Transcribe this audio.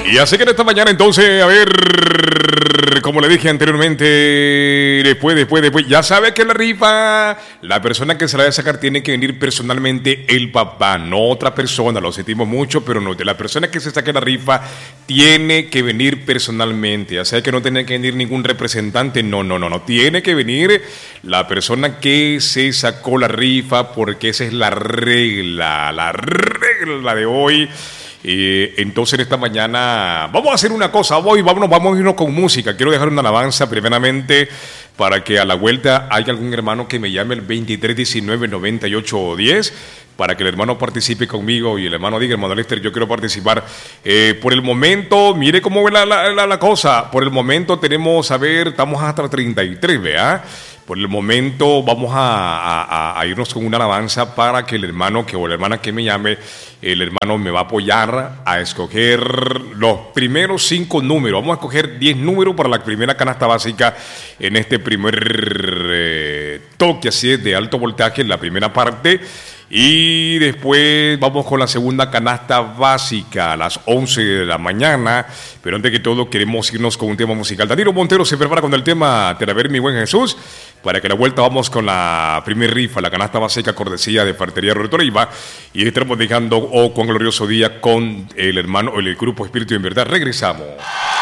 Y así que en esta mañana entonces, a ver, como le dije anteriormente, después, ya sabe que la rifa, la persona que se la va a sacar tiene que venir personalmente el papá, no otra persona, lo sentimos mucho, pero no, de la persona que se saque la rifa tiene que venir personalmente, ya sea que no tiene que venir ningún representante, no, tiene que venir la persona que se sacó la rifa, porque esa es la regla de hoy. Entonces en esta mañana vamos a hacer una cosa, vamos a irnos con música. Quiero dejar una alabanza primeramente para que a la vuelta haya algún hermano que me llame el 2319-9810 para que el hermano participe conmigo y el hermano diga, hermano Lester, yo quiero participar. Por el momento, mire cómo ve la cosa. Por el momento tenemos, a ver, estamos hasta 33, ¿vea? Por el momento vamos a irnos con una alabanza para que el hermano o la hermana que me llame, el hermano me va a apoyar a escoger los primeros 5 números. Vamos a escoger 10 números para la primera canasta básica en este primer toque así de alto voltaje en la primera parte. Y después vamos con la segunda canasta básica a las 11 de la mañana. Pero antes que todo queremos irnos con un tema musical. Danilo Montero se prepara con el tema Te la ver mi buen Jesús. Para que a la vuelta vamos con la primer rifa, la canasta básica cortesía de Ferretería Roberto Leiva. Y estaremos dejando cuán glorioso día con el hermano, el grupo Espíritu en Verdad. Regresamos.